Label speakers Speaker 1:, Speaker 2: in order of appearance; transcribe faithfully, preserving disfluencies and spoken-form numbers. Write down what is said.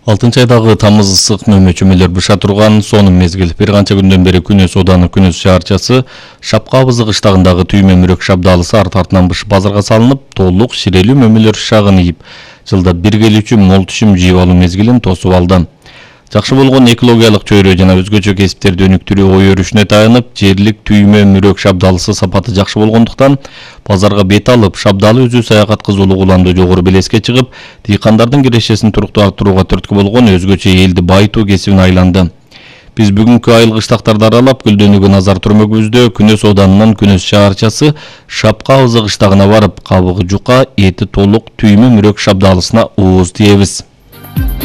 Speaker 1: алтынчы айдагы тамыз ысык мөмөчөмөлөр быша турган сонун мезгил. Бир канча күндөн бери Күнөс Ооданы Күнөс шаарчасы Шапкабызы кыштагындагы түймө мүрөк шабдалысы арт артынан базарга салынып, толук ширелүү мөмөлөр шагын ийип, жылда бир келүүчү мол түшүм жыйып алуу мезгилин тосуп алды. Жакшы болгон экологиялык чөйрө жана өзгөчө кесиптерди өнүктүрүү ой өрүшүнө таянып, жерлик түймө мүрөк шабдалысы сапаты жакшы болгондуктан базарга бет алып, шабдалы өзү саякат кызуулук уланды жогору белеске чыгып, дыйкандардын кирешесин туруктурууга түрткү болгон өзгөчө элди байытуу кесибине айланды. Биз бүгүнкү айыл кыштактарды аралап, гүлдөнүүгө назар турмөгүбүздө Күнөс Оодарынын Күнөс шаарчасы Шапкабызы кыштагына барып, кабыгы жука, эти толук түймө мүрөк шабдалысына ооз тийебиз.